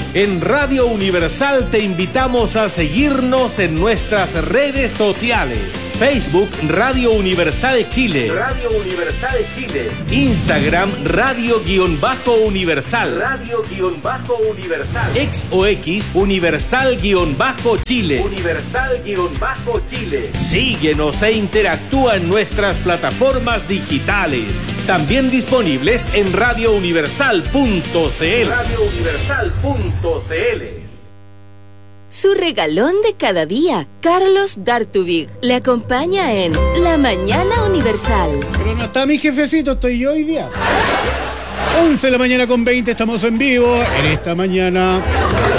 En Radio Universal te invitamos a seguirnos en nuestras redes sociales. Facebook Radio Universal Chile. Radio Universal Chile. Instagram Radio-Universal. Radio-Universal. Ex o X Universal-Chile. Universal-Chile. Síguenos e interactúa en nuestras plataformas digitales. También disponibles en radiouniversal.cl. Radiouniversal.cl. Su regalón de cada día, Carlos Dartubig, le acompaña en La Mañana Universal. Pero no está mi jefecito, estoy yo hoy día. 11 de la mañana con 20, estamos en vivo en esta mañana.